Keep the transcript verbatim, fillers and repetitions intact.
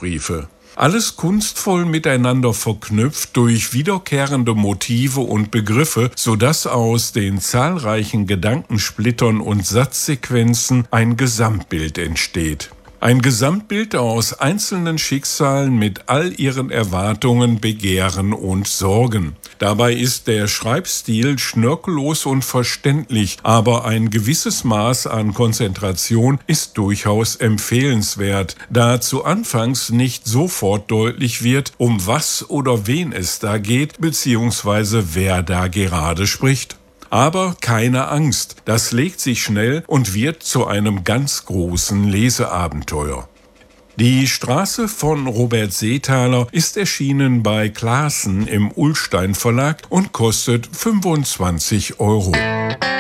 Liebesbriefe. Alles kunstvoll miteinander verknüpft durch wiederkehrende Motive und Begriffe, sodass aus den zahlreichen Gedankensplittern und Satzsequenzen ein Gesamtbild entsteht. Ein Gesamtbild aus einzelnen Schicksalen mit all ihren Erwartungen, Begehren und Sorgen. Dabei ist der Schreibstil schnörkellos und verständlich, aber ein gewisses Maß an Konzentration ist durchaus empfehlenswert, da zu Anfangs nicht sofort deutlich wird, um was oder wen es da geht, beziehungsweise wer da gerade spricht. Aber keine Angst, das legt sich schnell und wird zu einem ganz großen Leseabenteuer. Die Straße von Robert Seethaler ist erschienen bei Clasen im Ullstein Verlag und kostet fünfundzwanzig Euro.